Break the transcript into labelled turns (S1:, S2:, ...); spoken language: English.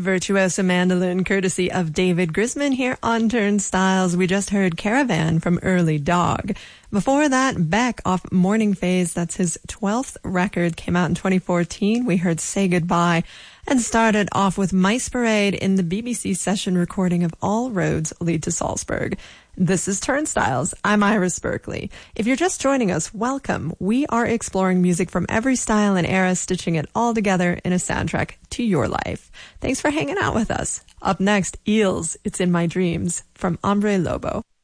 S1: virtuoso mandolin courtesy of David Grisman here on Turnstiles. We just heard Caravan from Early Dog. Before that, Beck off Morning Phase, that's his 12th record, came out in 2014. We heard Say Goodbye and started off with Mice Parade in the BBC session recording of All Roads Lead to Salzburg. This is Turnstiles. I'm Iris Berkeley. If you're just joining us, welcome. We are exploring music from every style and era, stitching it all together in a soundtrack to your life. Thanks for hanging out with us. Up next, Eels, It's in My Dreams from Hombre Lobo.